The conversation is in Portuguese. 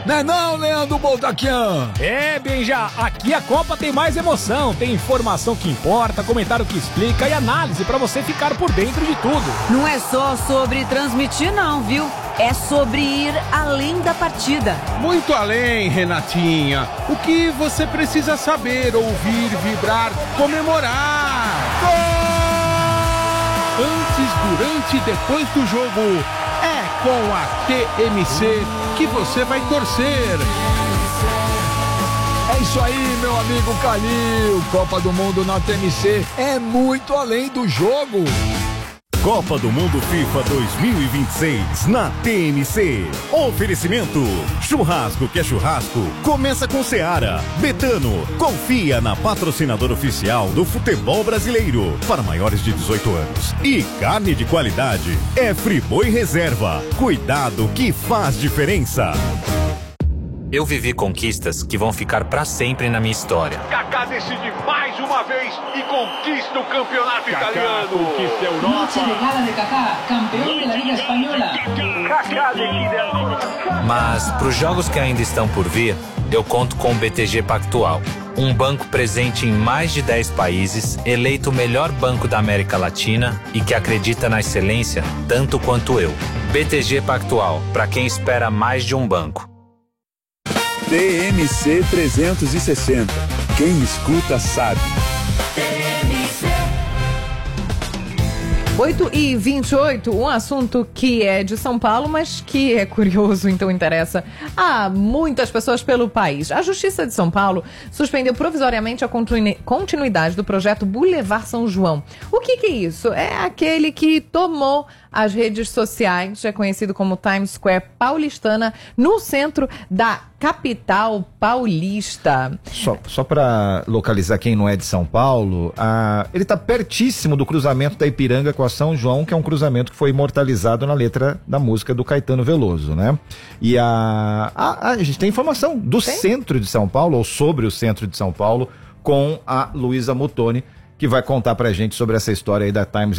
Não, Leandro Boldaquian? É, Benja, aqui a Copa tem mais emoção, tem informação que importa, comentário que explica e análise pra você ficar por dentro de tudo. Não é só sobre transmitir não, viu? É sobre ir além da partida. Muito além, Renatinha. O que você precisa saber, ouvir, vibrar, comemorar. Gol! Antes, durante e depois do jogo. É com a TMC que você vai torcer. É isso aí, meu amigo Calil. Copa do Mundo na TMC é muito além do jogo. Copa do Mundo FIFA 2026 na TMC. Oferecimento: churrasco que é churrasco, começa com Seara. Betano, confia na patrocinadora oficial do futebol brasileiro para maiores de 18 anos. E carne de qualidade é Friboi Reserva. Cuidado que faz diferença. Eu vivi conquistas que vão ficar pra sempre na minha história. Kaká decide mais uma vez e conquista o campeonato italiano. Conquista a Europa. Noche de gala de Kaká, campeão da Liga Espanhola. Kaká decide a Europa. Mas pros jogos que ainda estão por vir, eu conto com o BTG Pactual. Um banco presente em mais de 10 países, eleito o melhor banco da América Latina e que acredita na excelência tanto quanto eu. BTG Pactual, pra quem espera mais de um banco. TMC 360. Quem escuta sabe. 8h28, um assunto que é de São Paulo, mas que é curioso, então interessa a muitas pessoas pelo país. A Justiça de São Paulo suspendeu provisoriamente a continuidade do projeto Boulevard São João. O que é isso? É aquele que tomou as redes sociais, é conhecido como Times Square paulistana, no centro da capital paulista. Só para localizar quem não é de São Paulo, ele está pertíssimo do cruzamento da Ipiranga com a São João, que é um cruzamento que foi imortalizado na letra da música do Caetano Veloso, né? E a gente tem informação do centro de São Paulo, ou sobre o centro de São Paulo, com a Luísa Muttoni, que vai contar pra gente sobre essa história aí da Times